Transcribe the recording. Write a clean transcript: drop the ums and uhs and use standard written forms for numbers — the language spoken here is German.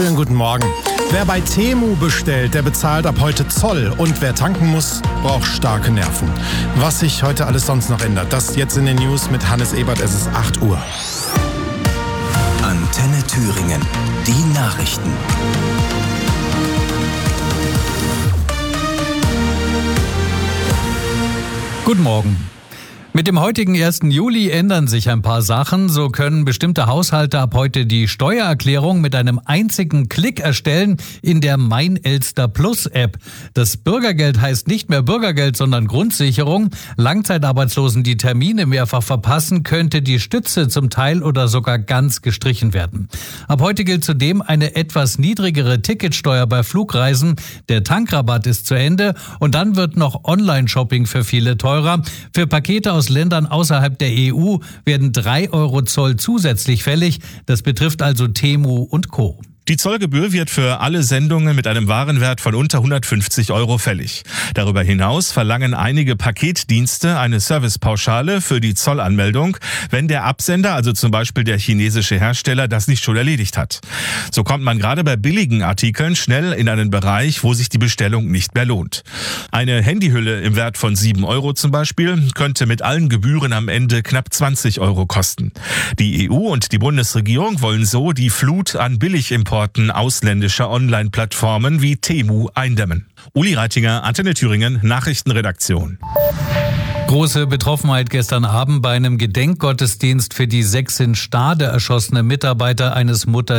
Schönen guten Morgen. Wer bei Temu bestellt, der bezahlt ab heute Zoll. Und wer tanken muss, braucht starke Nerven. Was sich heute alles sonst noch ändert, das jetzt in den News mit Hannes Ebert. Es ist 8 Uhr. Antenne Thüringen. Die Nachrichten. Guten Morgen. Mit dem heutigen 1. Juli ändern sich ein paar Sachen. So können bestimmte Haushalte ab heute die Steuererklärung mit einem einzigen Klick erstellen in der Mein Elster Plus App. Das Bürgergeld heißt nicht mehr Bürgergeld, sondern Grundsicherung. Langzeitarbeitslosen, die Termine mehrfach verpassen, könnte die Stütze zum Teil oder sogar ganz gestrichen werden. Ab heute gilt zudem eine etwas niedrigere Ticketsteuer bei Flugreisen. Der Tankrabatt ist zu Ende und dann wird noch Online-Shopping für viele teurer. Für Pakete aus Ländern außerhalb der EU werden 3 Euro Zoll zusätzlich fällig. Das betrifft also Temu und Co. Die Zollgebühr wird für alle Sendungen mit einem Warenwert von unter 150 Euro fällig. Darüber hinaus verlangen einige Paketdienste eine Servicepauschale für die Zollanmeldung, wenn der Absender, also zum Beispiel der chinesische Hersteller, das nicht schon erledigt hat. So kommt man gerade bei billigen Artikeln schnell in einen Bereich, wo sich die Bestellung nicht mehr lohnt. Eine Handyhülle im Wert von 7 Euro zum Beispiel könnte mit allen Gebühren am Ende knapp 20 Euro kosten. Die EU und die Bundesregierung wollen so die Flut an Billigimporten ausländischer Online-Plattformen wie Temu eindämmen. Uli Reitinger, Antenne Thüringen, Nachrichtenredaktion. Große Betroffenheit gestern Abend bei einem Gedenkgottesdienst für die 6 in Stade erschossenen Mitarbeiter eines